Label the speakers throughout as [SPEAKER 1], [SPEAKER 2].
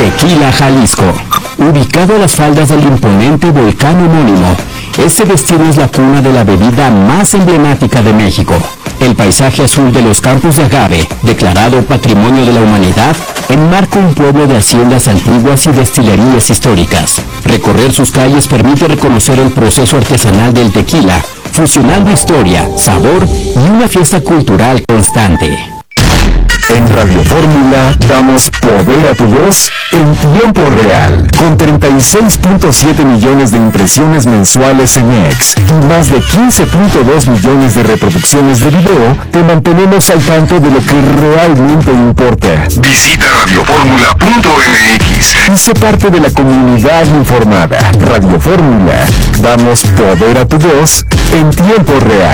[SPEAKER 1] Tequila, Jalisco. Ubicado a las faldas del imponente volcán homónimo, este destino es la cuna de la bebida más emblemática de México. El paisaje azul de los campos de agave, declarado Patrimonio de la Humanidad, enmarca un pueblo de haciendas antiguas y destilerías históricas. Recorrer sus calles permite reconocer el proceso artesanal del tequila, fusionando historia, sabor y una fiesta cultural constante.
[SPEAKER 2] En Radio Fórmula damos poder a tu voz en tiempo real, con 36.7 millones de impresiones mensuales en X y más de 15.2 millones de reproducciones de video. Te mantenemos al tanto de lo que realmente importa. Visita radioformula.mx y sé parte de la comunidad informada. Radio Fórmula, damos poder a tu voz en tiempo real.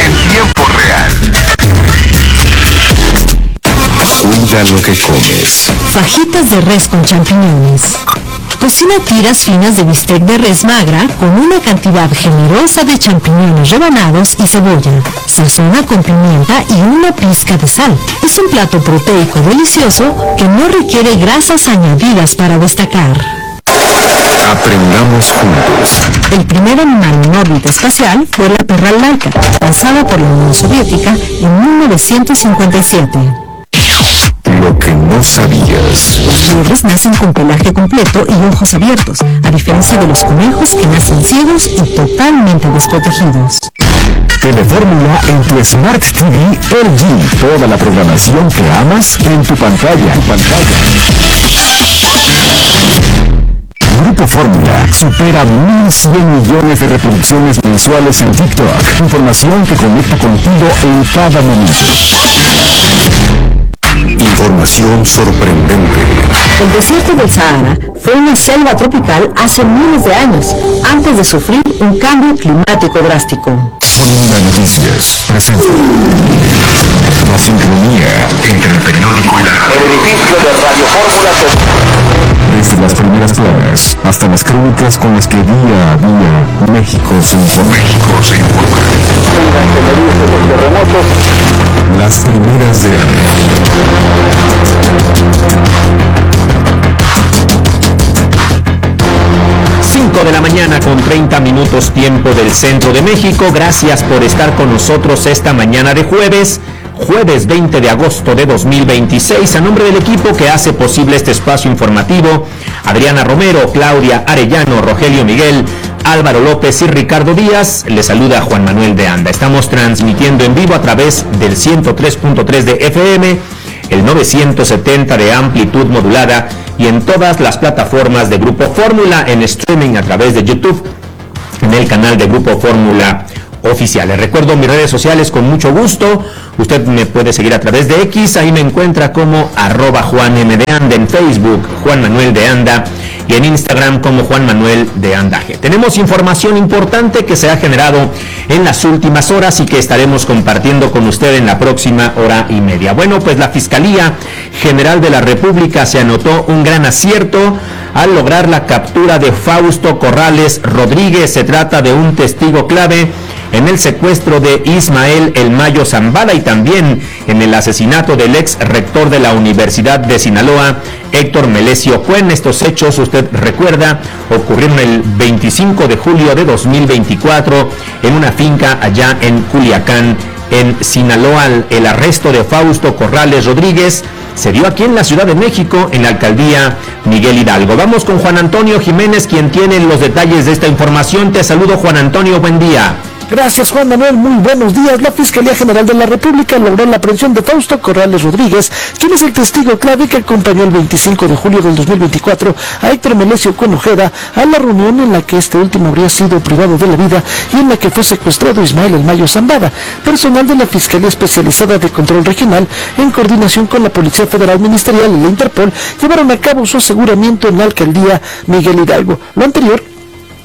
[SPEAKER 2] Cuida lo que comes.
[SPEAKER 3] Fajitas de res con champiñones. Cocina tiras finas de bistec de res magra con una cantidad generosa de champiñones rebanados y cebolla. Sazona con pimienta y una pizca de sal. Es un plato proteico delicioso que no requiere grasas añadidas para destacar.
[SPEAKER 2] Aprendamos juntos.
[SPEAKER 3] El primer animal en órbita espacial fue la perra laica, lanzada por la Unión Soviética en 1957.
[SPEAKER 2] Lo que no sabías.
[SPEAKER 3] Los liebres nacen con pelaje completo y ojos abiertos, a diferencia de los conejos que nacen ciegos y totalmente desprotegidos.
[SPEAKER 2] Telefórmula en tu Smart TV LG. Toda la programación que amas en tu pantalla. Grupo Fórmula supera 1.100 millones de reproducciones mensuales en TikTok. Información que conecta contigo en cada momento. Información sorprendente.
[SPEAKER 3] El desierto del Sahara fue una selva tropical hace miles de años, antes de sufrir un cambio climático drástico.
[SPEAKER 2] Fórmula Noticias presenta la sincronía entre el periódico y la radio.
[SPEAKER 4] El edificio de Radio Fórmula
[SPEAKER 2] Desde las primeras planas hasta las crónicas con las que día a día México se informa. Las primeras de
[SPEAKER 5] 5 de la mañana con 30 minutos tiempo del centro de México. Gracias por estar con nosotros esta mañana de jueves 20 de agosto de 2026. A nombre del equipo que hace posible este espacio informativo, Adriana Romero, Claudia Arellano, Rogelio Miguel, Álvaro López y Ricardo Díaz, les saluda Juan Manuel de Anda. Estamos transmitiendo en vivo a través del 103.3 de FM, el 970 de amplitud modulada y en todas las plataformas de Grupo Fórmula, en streaming a través de YouTube, en el canal de Grupo Fórmula Oficial. Les recuerdo mis redes sociales con mucho gusto. Usted me puede seguir a través de X, ahí me encuentra como @JuanMDeanda, en Facebook Juan Manuel de Anda y en Instagram como Juan Manuel de Andaje. Tenemos información importante que se ha generado en las últimas horas y que estaremos compartiendo con usted en la próxima hora y media. Bueno, pues la Fiscalía General de la República se anotó un gran acierto al lograr la captura de Fausto Corrales Rodríguez. Se trata de un testigo clave en el secuestro de Ismael El Mayo Zambada y también en el asesinato del ex rector de la Universidad de Sinaloa, Héctor Melesio Cuen. Estos hechos, usted recuerda, ocurrieron el 25 de julio de 2024 en una finca allá en Culiacán, en Sinaloa. El arresto de Fausto Corrales Rodríguez se dio aquí en la Ciudad de México, en la alcaldía Miguel Hidalgo. Vamos con Juan Antonio Jiménez, quien tiene los detalles de esta información. Te saludo, Juan Antonio, buen día.
[SPEAKER 6] Gracias, Juan Manuel, muy buenos días. La Fiscalía General de la República logró la aprehensión de Fausto Corrales Rodríguez, quien es el testigo clave que acompañó el 25 de julio del 2024 a Héctor Melesio Cuen Ojeda a la reunión en la que este último habría sido privado de la vida y en la que fue secuestrado Ismael El Mayo Zambada. Personal de la Fiscalía Especializada de Control Regional, en coordinación con la Policía Federal Ministerial y la Interpol, llevaron a cabo su aseguramiento en la alcaldía Miguel Hidalgo. Lo anterior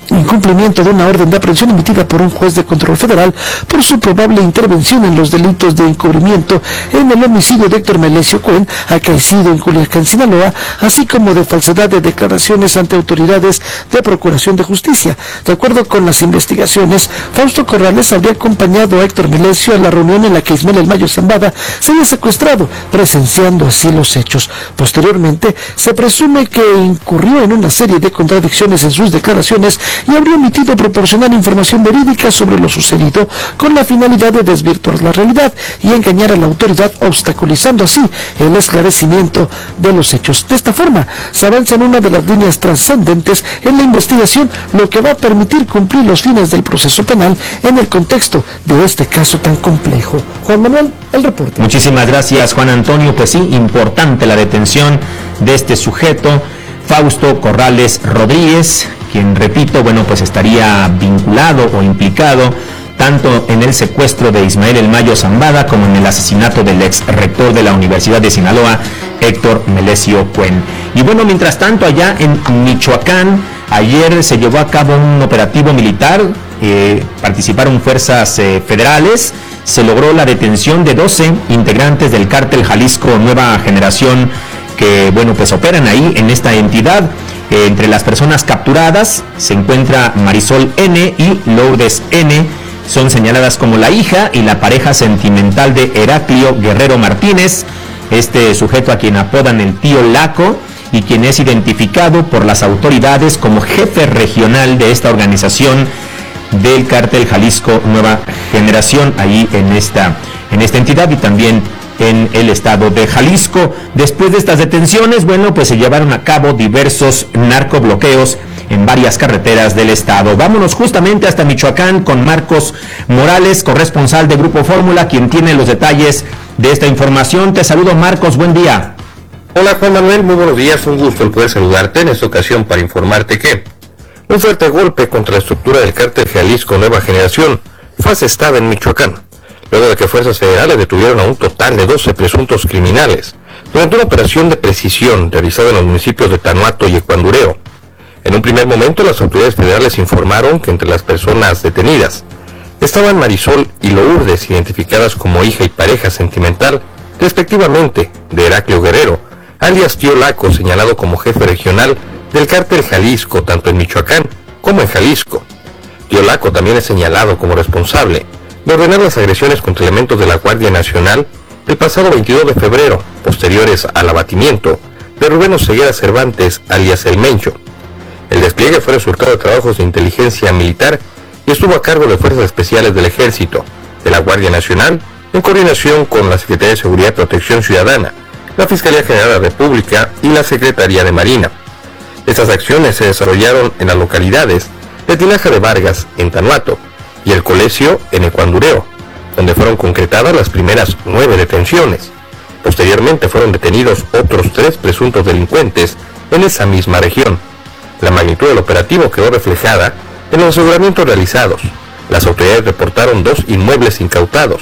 [SPEAKER 6] incumplimiento de una orden de aprehensión emitida por un juez de control federal por su probable intervención en los delitos de encubrimiento en el homicidio de Héctor Melesio Cuen, acaecido en Culiacán, Sinaloa, así como de falsedad de declaraciones ante autoridades de Procuración de Justicia. De acuerdo con las investigaciones, Fausto Corrales habría acompañado a Héctor Melesio a la reunión en la que Ismael El Mayo Zambada sería secuestrado, presenciando así los hechos. Posteriormente, se presume que incurrió en una serie de contradicciones en sus declaraciones y habría omitido proporcionar información verídica sobre lo sucedido con la finalidad de desvirtuar la realidad y engañar a la autoridad, obstaculizando así el esclarecimiento de los hechos. De esta forma, se avanza en una de las líneas trascendentes en la investigación, lo que va a permitir cumplir los fines del proceso penal en el contexto de este caso tan complejo. Juan Manuel, el reporte.
[SPEAKER 5] Muchísimas gracias, Juan Antonio. Pues sí, importante la detención de este sujeto, Fausto Corrales Rodríguez, quien, repito, pues estaría vinculado o implicado tanto en el secuestro de Ismael El Mayo Zambada como en el asesinato del ex rector de la Universidad de Sinaloa, Héctor Melesio Cuen. Y mientras tanto, allá en Michoacán, ayer se llevó a cabo un operativo militar, participaron fuerzas federales, se logró la detención de 12 integrantes del cártel Jalisco Nueva Generación que, operan ahí en esta entidad. Entre las personas capturadas se encuentra Marisol N. y Lourdes N., son señaladas como la hija y la pareja sentimental de Heraclio Guerrero Martínez, este sujeto a quien apodan el tío Laco y quien es identificado por las autoridades como jefe regional de esta organización del cártel Jalisco Nueva Generación, ahí en esta entidad y también en el estado de Jalisco. Después de estas detenciones, se llevaron a cabo diversos narcobloqueos en varias carreteras del estado. Vámonos justamente hasta Michoacán con Marcos Morales, corresponsal de Grupo Fórmula, quien tiene los detalles de esta información. Te saludo, Marcos, buen día.
[SPEAKER 7] Hola, Juan Manuel, muy buenos días, un gusto el poder saludarte en esta ocasión para informarte que un fuerte golpe contra la estructura del cártel Jalisco Nueva Generación fue asestada en Michoacán, luego de que fuerzas federales detuvieron a un total de 12 presuntos criminales durante una operación de precisión realizada en los municipios de Tanuato y Ecuandureo. En un primer momento, las autoridades federales informaron que entre las personas detenidas estaban Marisol y Lourdes, identificadas como hija y pareja sentimental, respectivamente, de Heraclio Guerrero, alias Tío Laco, señalado como jefe regional del cártel Jalisco, tanto en Michoacán como en Jalisco. Tío Laco también es señalado como responsable de ordenar las agresiones contra elementos de la Guardia Nacional el pasado 22 de febrero, posteriores al abatimiento de Rubén Oseguera Cervantes, alias El Mencho. El despliegue fue resultado de trabajos de inteligencia militar y estuvo a cargo de fuerzas especiales del Ejército, de la Guardia Nacional, en coordinación con la Secretaría de Seguridad y Protección Ciudadana, la Fiscalía General de la República y la Secretaría de Marina. Estas acciones se desarrollaron en las localidades de Tinaja de Vargas, en Tanuato, y El Colesio, en Ecuandureo, donde fueron concretadas las primeras 9 detenciones. Posteriormente fueron detenidos otros 3 presuntos delincuentes en esa misma región. La magnitud del operativo quedó reflejada en los aseguramientos realizados. Las autoridades reportaron 2 inmuebles incautados,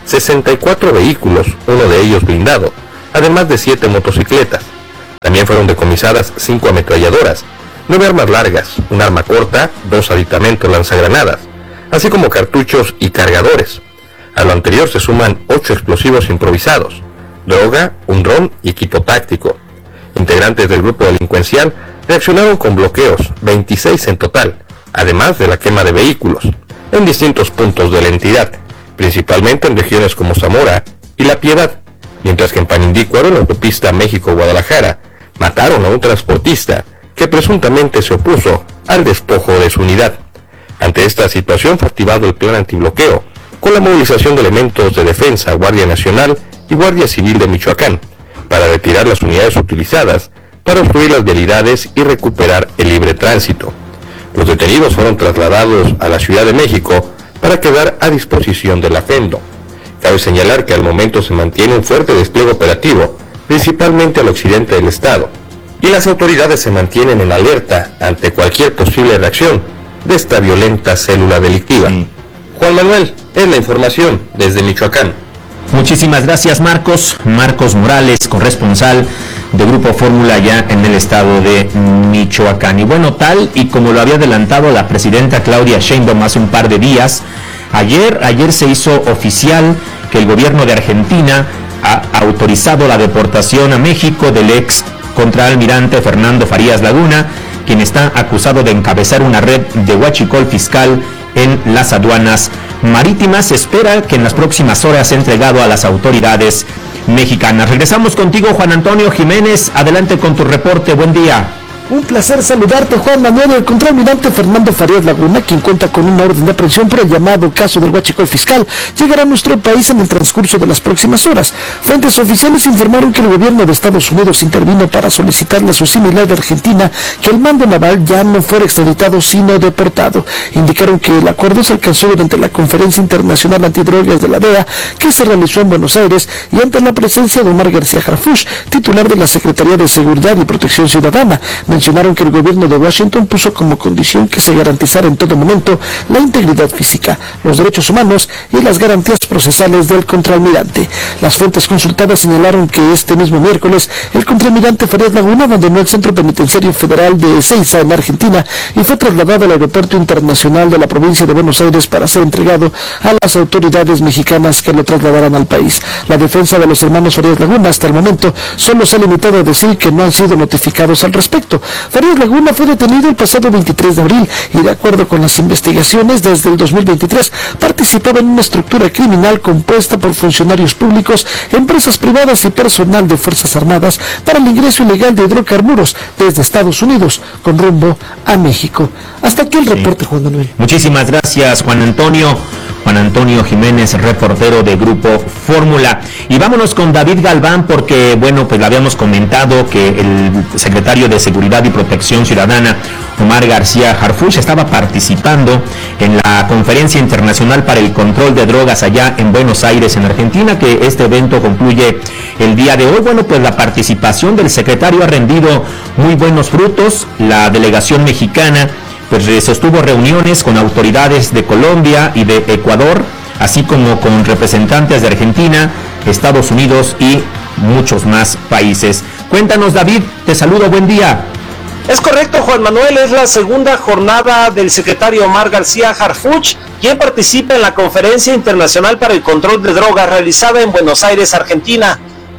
[SPEAKER 7] 64 vehículos, uno de ellos blindado, además de 7 motocicletas. También fueron decomisadas 5 ametralladoras, 9 armas largas, un arma corta, 2 aditamentos lanzagranadas, así como cartuchos y cargadores. A lo anterior se suman 8 explosivos improvisados, droga, un dron y equipo táctico. Integrantes del grupo delincuencial reaccionaron con bloqueos, 26 en total, además de la quema de vehículos, en distintos puntos de la entidad, principalmente en regiones como Zamora y La Piedad, mientras que en Panindícuaro, en la autopista México-Guadalajara, mataron a un transportista que presuntamente se opuso al despojo de su unidad. Ante esta situación fue activado el plan antibloqueo, con la movilización de elementos de defensa, Guardia Nacional y Guardia Civil de Michoacán, para retirar las unidades utilizadas para obstruir las vialidades y recuperar el libre tránsito. Los detenidos fueron trasladados a la Ciudad de México para quedar a disposición de la FENDO. Cabe señalar que al momento se mantiene un fuerte despliegue operativo, principalmente al occidente del estado, y las autoridades se mantienen en alerta ante cualquier posible reacción de esta violenta célula delictiva. Juan Manuel, es la información desde Michoacán.
[SPEAKER 5] Muchísimas gracias, Marcos. Marcos Morales, corresponsal de Grupo Fórmula ya en el estado de Michoacán. Y bueno, tal y como lo había adelantado la presidenta Claudia Sheinbaum hace un par de días, ayer se hizo oficial que el gobierno de Argentina ha autorizado la deportación a México del ex contraalmirante Fernando Farías Laguna, quien está acusado de encabezar una red de huachicol fiscal en las aduanas marítimas. Se espera que en las próximas horas sea entregado a las autoridades mexicanas. Regresamos contigo, Juan Antonio Jiménez. Adelante con tu reporte. Buen día.
[SPEAKER 6] Un placer saludarte, Juan Manuel. El contraalmirante Fernando Farías Laguna, quien cuenta con una orden de aprehensión por el llamado caso del huachicol fiscal, llegará a nuestro país en el transcurso de las próximas horas. Fuentes oficiales informaron que el gobierno de Estados Unidos intervino para solicitarle a su similar de Argentina que el mando naval ya no fuera extraditado sino deportado. Indicaron que el acuerdo se alcanzó durante la Conferencia Internacional Antidrogas de la DEA, que se realizó en Buenos Aires, y ante la presencia de Omar García Harfuch, titular de la Secretaría de Seguridad y Protección Ciudadana. Mencionaron que el gobierno de Washington puso como condición que se garantizara en todo momento la integridad física, los derechos humanos y las garantías procesales del contraalmirante. Las fuentes consultadas señalaron que este mismo miércoles el contraalmirante Farías Laguna abandonó el Centro Penitenciario Federal de Ezeiza en Argentina y fue trasladado al Aeropuerto Internacional de la provincia de Buenos Aires para ser entregado a las autoridades mexicanas que lo trasladarán al país. La defensa de los hermanos Farías Laguna hasta el momento solo se ha limitado a decir que no han sido notificados al respecto. Farías Laguna fue detenido el pasado 23 de abril y, de acuerdo con las investigaciones, desde el 2023 participaba en una estructura criminal compuesta por funcionarios públicos, empresas privadas y personal de Fuerzas Armadas para el ingreso ilegal de hidrocarburos desde Estados Unidos con rumbo a México. Hasta aquí el reporte, Juan Manuel.
[SPEAKER 5] Muchísimas gracias, Juan Antonio. Juan Antonio Jiménez, reportero de Grupo Fórmula. Y vámonos con David Galván, porque, bueno, pues le habíamos comentado que el secretario de Seguridad y Protección Ciudadana, Omar García Harfuch, estaba participando en la Conferencia Internacional para el Control de Drogas allá en Buenos Aires, en Argentina, que este evento concluye el día de hoy. Bueno, pues la participación del secretario ha rendido muy buenos frutos. La delegación mexicana pues sostuvo reuniones con autoridades de Colombia y de Ecuador, así como con representantes de Argentina, Estados Unidos y muchos más países. Cuéntanos, David, te saludo, buen día.
[SPEAKER 8] Es correcto, Juan Manuel, es la segunda jornada del secretario Omar García Harfuch, quien participa en la Conferencia Internacional para el Control de Drogas realizada en Buenos Aires, Argentina,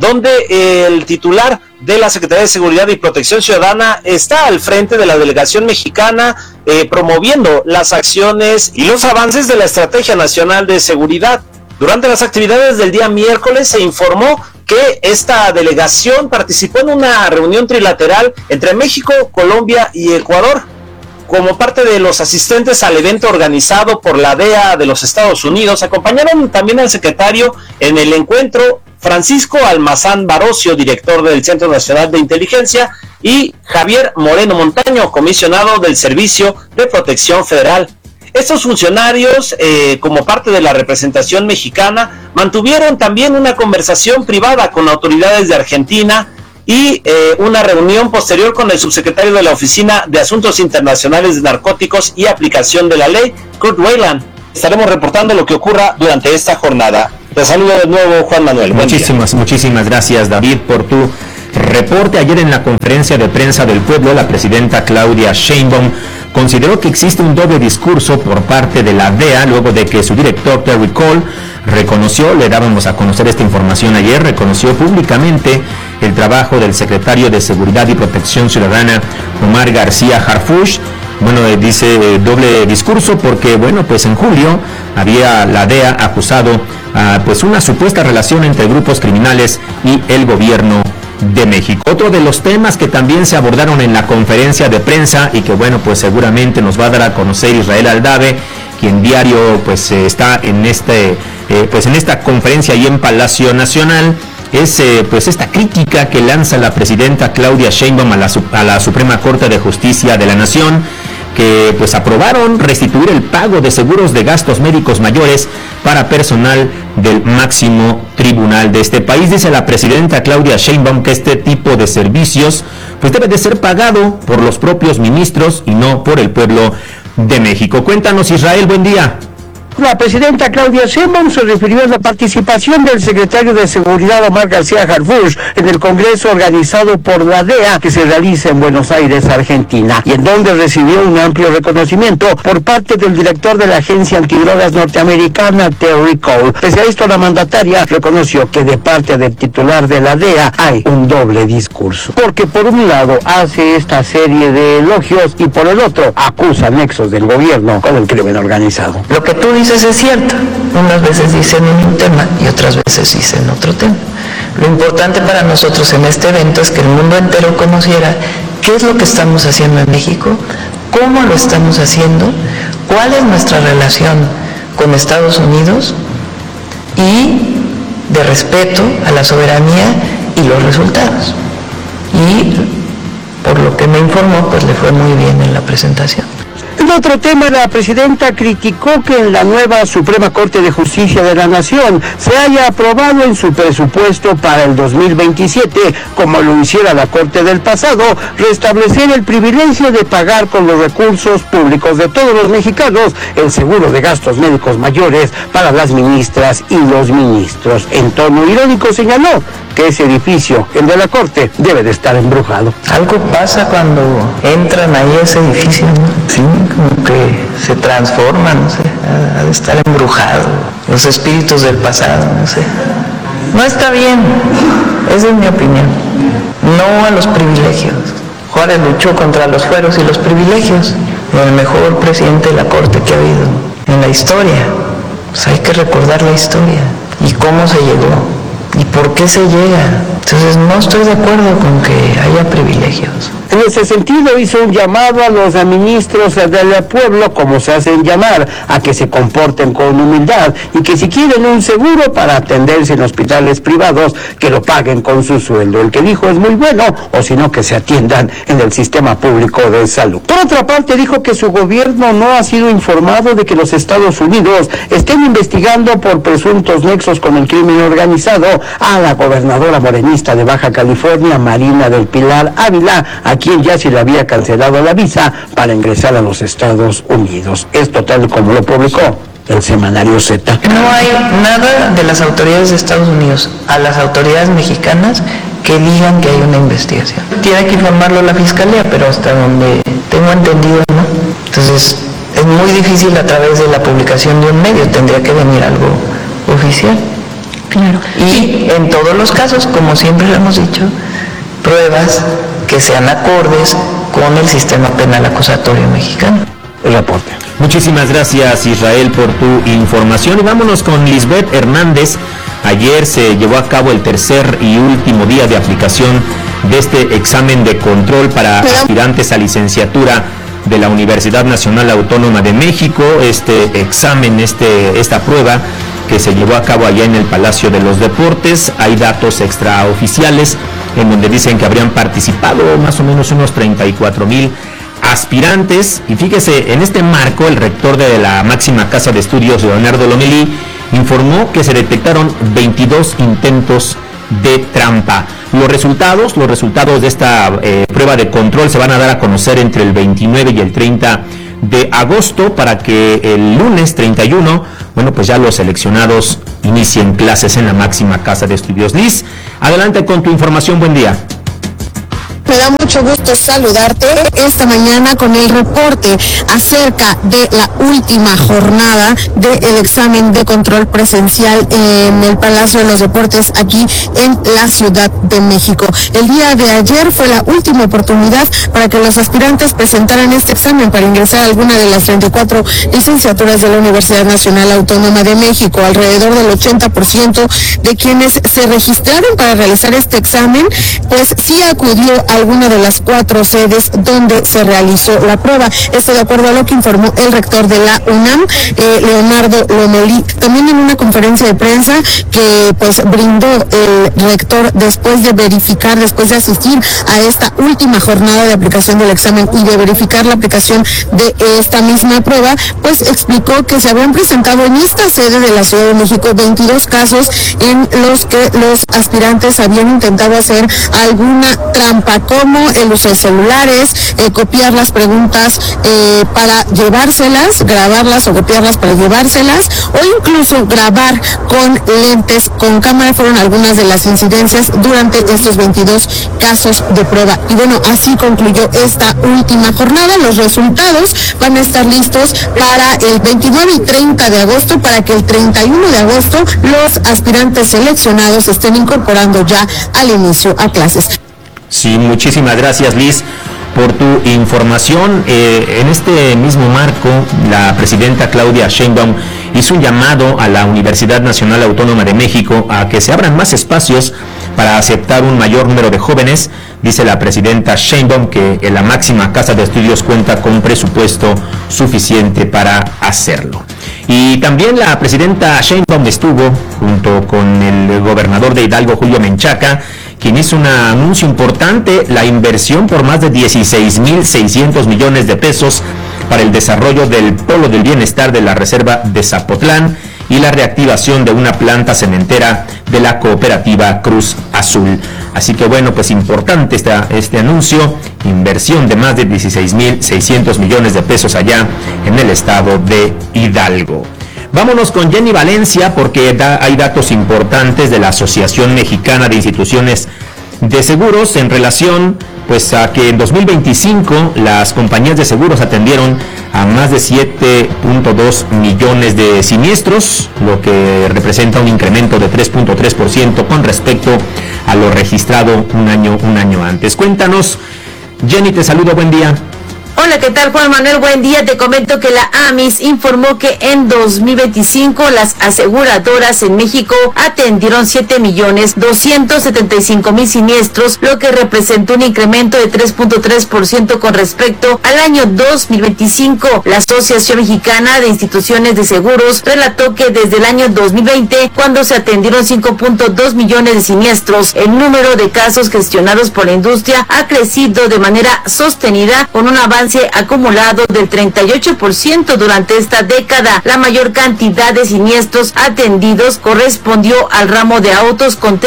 [SPEAKER 8] donde el titular de la Secretaría de Seguridad y Protección Ciudadana está al frente de la delegación mexicana, promoviendo las acciones y los avances de la Estrategia Nacional de Seguridad. Durante las actividades del día miércoles se informó que esta delegación participó en una reunión trilateral entre México, Colombia y Ecuador. Como parte de los asistentes al evento organizado por la DEA de los Estados Unidos, acompañaron también al secretario en el encuentro Francisco Almazán Barocio, director del Centro Nacional de Inteligencia, y Javier Moreno Montaño, comisionado del Servicio de Protección Federal. Estos funcionarios, como parte de la representación mexicana, mantuvieron también una conversación privada con autoridades de Argentina y una reunión posterior con el subsecretario de la Oficina de Asuntos Internacionales de Narcóticos y Aplicación de la Ley, Kurt Weyland. Estaremos reportando lo que ocurra durante esta jornada. Te saludo de nuevo, Juan Manuel.
[SPEAKER 5] Muchísimas gracias, David, por tu reporte. Ayer en la conferencia de prensa del pueblo, la presidenta Claudia Sheinbaum consideró que existe un doble discurso por parte de la DEA luego de que su director Terry Cole reconoció, le dábamos a conocer esta información ayer, reconoció públicamente el trabajo del secretario de Seguridad y Protección Ciudadana, Omar García Harfuch. Bueno, dice doble discurso porque, bueno, pues en julio había la DEA acusado pues una supuesta relación entre grupos criminales y el gobierno de México. Otro de los temas que también se abordaron en la conferencia de prensa y que, bueno, pues seguramente nos va a dar a conocer Israel Aldave, quien diario pues está en en esta conferencia y en Palacio Nacional, es pues esta crítica que lanza la presidenta Claudia Sheinbaum a la Suprema Corte de Justicia de la Nación, que pues aprobaron restituir el pago de seguros de gastos médicos mayores para personal del máximo tribunal de este país. Dice la presidenta Claudia Sheinbaum que este tipo de servicios pues debe de ser pagado por los propios ministros y no por el pueblo de México. Cuéntanos, Israel, buen día.
[SPEAKER 9] La presidenta Claudia Sheinbaum se refirió a la participación del secretario de Seguridad Omar García Harfuch en el Congreso organizado por la DEA que se realiza en Buenos Aires, Argentina, y en donde recibió un amplio reconocimiento por parte del director de la agencia antidrogas norteamericana, Terry Cole. Pese a esto, la mandataria reconoció que de parte del titular de la DEA hay un doble discurso, porque por un lado hace esta serie de elogios y por el otro acusa nexos del gobierno con el crimen organizado.
[SPEAKER 10] Lo que tú dices es cierto, unas veces dicen un tema y otras veces dicen otro tema. Lo importante para nosotros en este evento es que el mundo entero conociera qué es lo que estamos haciendo en México, cómo lo estamos haciendo, cuál es nuestra relación con Estados Unidos y de respeto a la soberanía y los resultados. Y por lo que me informó, pues le fue muy bien en la presentación.
[SPEAKER 9] En otro tema, la presidenta criticó que en la nueva Suprema Corte de Justicia de la Nación se haya aprobado en su presupuesto para el 2027, como lo hiciera la Corte del pasado, restablecer el privilegio de pagar con los recursos públicos de todos los mexicanos el seguro de gastos médicos mayores para las ministras y los ministros. En tono irónico señaló que ese edificio, el de la Corte, debe de estar embrujado.
[SPEAKER 10] Algo pasa cuando entran ahí a ese edificio, ¿no? Sí, como que se transforma, no sé, ha de estar embrujado, los espíritus del pasado, no sé. No está bien, esa es mi opinión. No a los privilegios. Juárez luchó contra los fueros y los privilegios, el mejor presidente de la Corte que ha habido en la historia. Pues hay que recordar la historia y cómo se llegó. ¿Y por qué se llega? Entonces no estoy de acuerdo con que haya privilegios.
[SPEAKER 9] En ese sentido hizo un llamado a los ministros del pueblo, como se hacen llamar, a que se comporten con humildad y que si quieren un seguro para atenderse en hospitales privados, que lo paguen con su sueldo. El que dijo es muy bueno, o si no que se atiendan en el sistema público de salud. Por otra parte, dijo que su gobierno no ha sido informado de que los Estados Unidos estén investigando por presuntos nexos con el crimen organizado a la gobernadora morenista de Baja California, Marina del Pilar Ávila, a quien ya se le había cancelado la visa para ingresar a los Estados Unidos. Esto tal como lo publicó el semanario Z.
[SPEAKER 10] No hay nada de las autoridades de Estados Unidos a las autoridades mexicanas que digan que hay una investigación. Tiene que informarlo la Fiscalía, pero hasta donde tengo entendido no. Entonces es muy difícil a través de la publicación de un medio, tendría que venir algo oficial.
[SPEAKER 3] Claro.
[SPEAKER 10] Y en todos los casos, como siempre lo hemos dicho, pruebas que sean acordes con el sistema penal acusatorio mexicano.
[SPEAKER 9] El reporte.
[SPEAKER 5] Muchísimas gracias, Israel, por tu información. Y vámonos con Lisbeth Hernández. Ayer se llevó a cabo el tercer y último día de aplicación de este examen de control para aspirantes a licenciatura de la Universidad Nacional Autónoma de México. Este examen, esta prueba que se llevó a cabo allá en el Palacio de los Deportes. Hay datos extraoficiales en donde dicen que habrían participado más o menos unos 34,000 aspirantes. Y fíjese, en este marco, el rector de la máxima casa de estudios, Leonardo Lomelí, informó que se detectaron 22 intentos de trampa. Los resultados de esta prueba de control se van a dar a conocer entre el 29 y el 30 de agosto para que el lunes 31, pues ya los seleccionados inicien clases en la máxima casa de estudios. Liz, adelante con tu información, buen día.
[SPEAKER 11] Me da mucho gusto saludarte esta mañana con el reporte acerca de la última jornada del examen de control presencial en el Palacio de los Deportes aquí en la Ciudad de México. El día de ayer fue la última oportunidad para que los aspirantes presentaran este examen para ingresar a alguna de las 34 licenciaturas de la Universidad Nacional Autónoma de México. Alrededor del 80% de quienes se registraron para realizar este examen, pues sí acudió a alguna de las 4 sedes donde se realizó la prueba. Esto de acuerdo a lo que informó el rector de la UNAM, Leonardo Lomelí, también en una conferencia de prensa que pues brindó el rector después de verificar, después de asistir a esta última jornada de aplicación del examen y de verificar la aplicación de esta misma prueba, pues explicó que se habían presentado en esta sede de la Ciudad de México 22 casos en los que los aspirantes habían intentado hacer alguna trampa, como el uso de celulares, copiar las preguntas para llevárselas, grabarlas o copiarlas para llevárselas, o incluso grabar con lentes con cámara. Fueron algunas de las incidencias durante estos 22 casos de prueba. Y bueno, así concluyó esta última jornada. Los resultados van a estar listos para el 29 y 30 de agosto, para que el 31 de agosto los aspirantes seleccionados estén incorporando ya al inicio a clases.
[SPEAKER 5] Sí, muchísimas gracias, Liz, por tu información. En este mismo marco, la presidenta Claudia Sheinbaum hizo un llamado a la Universidad Nacional Autónoma de México a que se abran más espacios para aceptar un mayor número de jóvenes. Dice la presidenta Sheinbaum que la máxima casa de estudios cuenta con un presupuesto suficiente para hacerlo. Y también la presidenta Sheinbaum estuvo junto con el gobernador de Hidalgo, Julio Menchaca, quien hizo un anuncio importante: la inversión por más de 16,600 millones de pesos para el desarrollo del Polo del Bienestar de la Reserva de Zapotlán y la reactivación de una planta cementera de la cooperativa Cruz Azul. Así que bueno, pues importante este anuncio, inversión de más de 16,600 millones de pesos allá en el estado de Hidalgo. Vámonos con Jenny Valencia, porque hay datos importantes de la Asociación Mexicana de Instituciones de Seguros en relación pues a que en 2025 las compañías de seguros atendieron a más de 7.2 millones de siniestros, lo que representa un incremento de 3.3% con respecto a lo registrado un año antes. Cuéntanos, Jenny, te saludo, buen día.
[SPEAKER 12] Hola, ¿qué tal, Juan Manuel? Buen día. Te comento que la AMIS informó que en 2025 las aseguradoras en México atendieron 7,275,000 siniestros, lo que representó un incremento de 3.3% con respecto al año 2025. La Asociación Mexicana de Instituciones de Seguros relató que desde el año 2020, cuando se atendieron 5.2 millones de siniestros, el número de casos gestionados por la industria ha crecido de manera sostenida, con un avance acumulado del 38% durante esta década. La mayor cantidad de siniestros atendidos correspondió al ramo de autos, con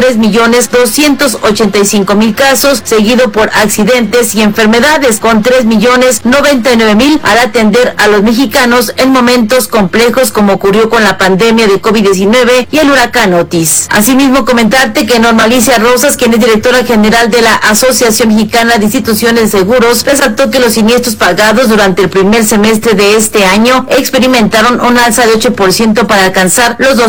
[SPEAKER 12] 3,285,000 casos, seguido por accidentes y enfermedades con 3,099,000, al atender a los mexicanos en momentos complejos como ocurrió con la pandemia de COVID-19 y el huracán Otis. Asimismo, comentarte que Norma Alicia Rosas, quien es directora general de la Asociación Mexicana de Instituciones de Seguros, resaltó que los siniestros pagados durante el primer semestre de este año experimentaron un alza de 8% para alcanzar los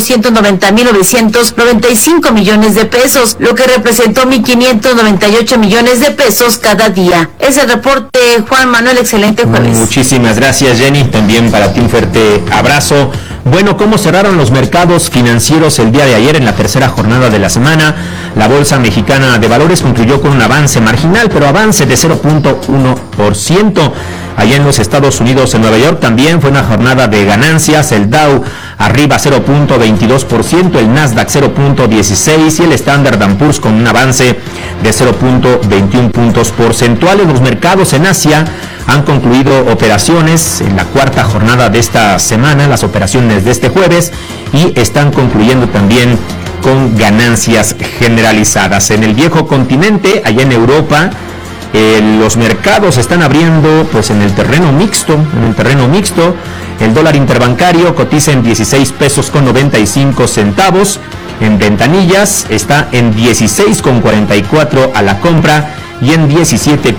[SPEAKER 12] 290,995 millones de pesos, lo que representó 1,598 millones de pesos cada día. Es el reporte, Juan Manuel. Excelente jueves.
[SPEAKER 5] Muchísimas gracias, Jenny. También para ti un fuerte abrazo. Bueno, ¿cómo cerraron los mercados financieros el día de ayer en la tercera jornada de la semana? La Bolsa Mexicana de Valores concluyó con un avance marginal, pero avance de 0.1%. Allá en los Estados Unidos, en Nueva York, también fue una jornada de ganancias. El Dow arriba 0.22%, el Nasdaq 0.16% y el Standard & Poor's con un avance de 0.21 puntos porcentuales. Los mercados en Asia han concluido operaciones en la cuarta jornada de esta semana, las operaciones de este jueves, y están concluyendo también con ganancias generalizadas. En el viejo continente, allá en Europa, los mercados están abriendo pues en el terreno mixto. El dólar interbancario cotiza en 16 pesos con 95 centavos. En ventanillas está en 16,44 a la compra y en 17